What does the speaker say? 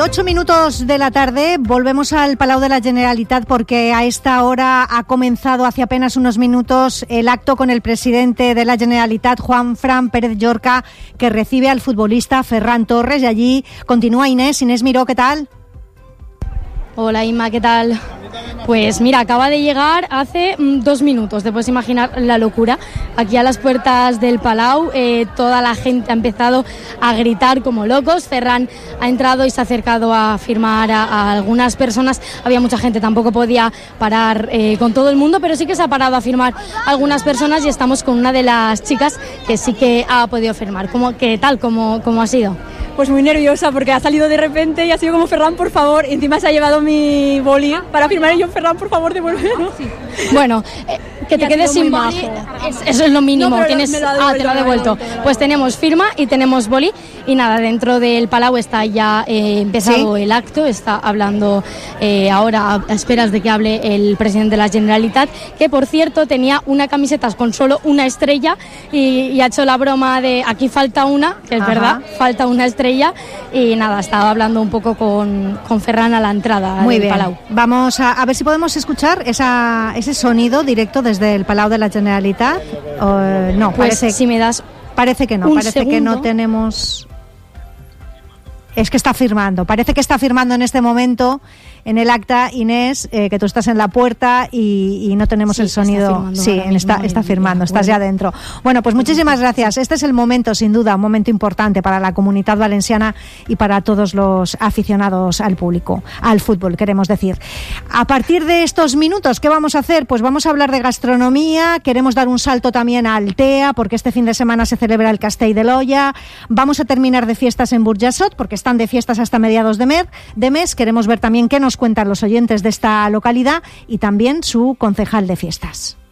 8 minutos de la tarde, volvemos al Palau de la Generalitat porque a esta hora ha comenzado hace apenas unos minutos el acto con el presidente de la Generalitat, Juanfran Pérez Llorca, que recibe al futbolista Ferran Torres, y allí continúa Inés. Inés Miró, ¿qué tal? Hola Inma, ¿qué tal? Pues mira, acaba de llegar hace 2 minutos, te puedes imaginar la locura. Aquí a las puertas del Palau, toda la gente ha empezado a gritar como locos. Ferran ha entrado y se ha acercado a firmar a algunas personas. Había mucha gente, tampoco podía parar con todo el mundo, pero sí que se ha parado a firmar a algunas personas y estamos con una de las chicas que sí que ha podido firmar. ¿Qué tal? ¿Cómo ha sido? Pues muy nerviosa porque ha salido de repente y ha sido como Ferran, por favor. Encima se ha llevado mi boli para firmar y yo, Ferran, por favor, devuélvelo. Sí. Bueno, que te quedes sin boli, eso es lo mínimo. No, te lo ha devuelto. Pues tenemos firma y tenemos boli. Y nada, dentro del Palau está ya empezado el acto. Está hablando ahora a esperas de que hable el presidente de la Generalitat, que por cierto tenía una camiseta con solo una estrella y ha hecho la broma de aquí falta una, que es verdad, falta una estrella. Y nada, estaba hablando un poco con Ferran a la entrada del Palau. Vamos a ver si podemos escuchar ese sonido directo desde el Palau de la Generalitat. No, pues si me das parece que no, que no tenemos. Es que está firmando, parece que está firmando en este momento en el acta, Inés, que tú estás en la puerta y no tenemos el sonido. Está firmando, estás ya dentro. Bueno, pues muchísimas gracias. Este es el momento, sin duda, un momento importante para la comunidad valenciana y para todos los aficionados al fútbol, queremos decir. A partir de estos minutos, ¿qué vamos a hacer? Pues vamos a hablar de gastronomía, queremos dar un salto también a Altea, porque este fin de semana se celebra el Castell de l'Olla. Vamos a terminar de fiestas en Burjassot, porque están de fiestas hasta mediados de mes. Queremos ver también qué nos cuentan los oyentes de esta localidad y también su concejal de fiestas.